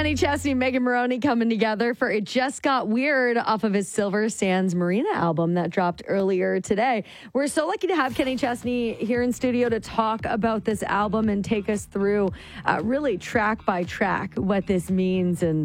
Kenny Chesney, Megan Moroney coming together for It Just Got Weird off of his Silver Sands Marina album that dropped earlier today. We're so lucky to have Kenny Chesney here in studio to talk about this album and take us through really track by track what this means and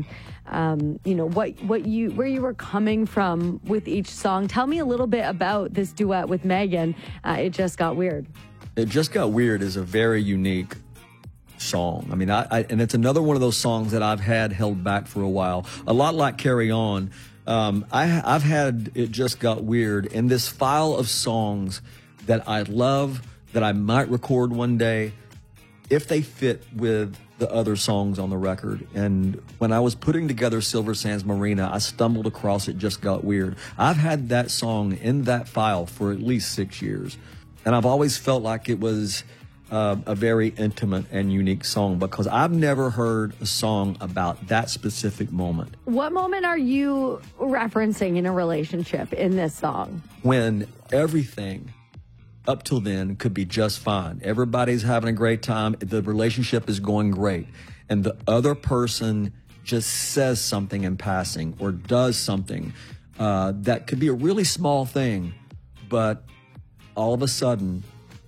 where you were coming from with each song. Tell me a little bit about this duet with Megan, It Just Got Weird. It Just Got Weird is a very unique song. I mean, and it's another one of those songs that I've had held back for a while. A lot like Carry On. I've had It Just Got Weird in this file of songs that I love, that I might record one day if they fit with the other songs on the record. And when I was putting together Silver Sands Marina, I stumbled across It Just Got Weird. I've had that song in that file for at least 6 years. And I've always felt like it was a very intimate and unique song because I've never heard a song about that specific moment. What moment are you referencing in a relationship in this song? When everything up till then could be just fine. Everybody's having a great time. The relationship is going great. And the other person just says something in passing or does something that could be a really small thing, but all of a sudden,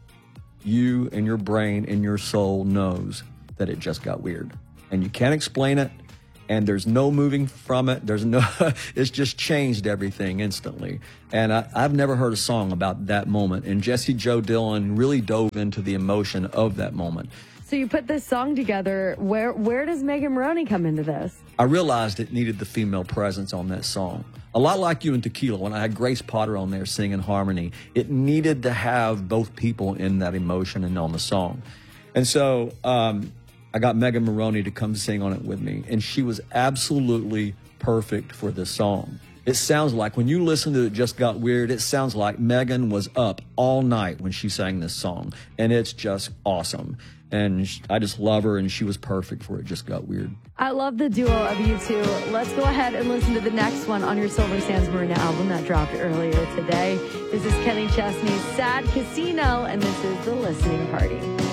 you and your brain and your soul knows that it just got weird. And you can't explain it, and there's no moving from it. It's just changed everything instantly. And I've never heard a song about that moment. And Jessie Jo Dillon really dove into the emotion of that moment. So you put this song together. Where does Megan Moroney come into this? I realized it needed the female presence on that song. A lot like You and Tequila, when I had Grace Potter on there singing harmony, it needed to have both people in that emotion and on the song. And so I got Megan Moroney to come sing on it with me, and she was absolutely perfect for this song. It sounds like, when you listen to It Just Got Weird, it sounds like Megan was up all night when she sang this song, and it's just awesome. And I just love her, and she was perfect for It Just Got Weird. I love the duo of you two. Let's go ahead and listen to the next one on your Silver Sands Marina album that dropped earlier today. This is Kenny Chesney's Sad Casino, and this is The Listening Party.